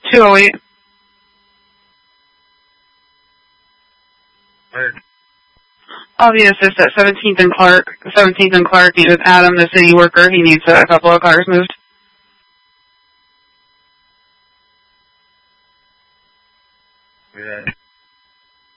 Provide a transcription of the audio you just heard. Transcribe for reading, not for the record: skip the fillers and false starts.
208. Where? I'll be assist at 17th and Clark. 17th and Clark with Adam, the city worker. He needs a couple of cars moved. Yeah.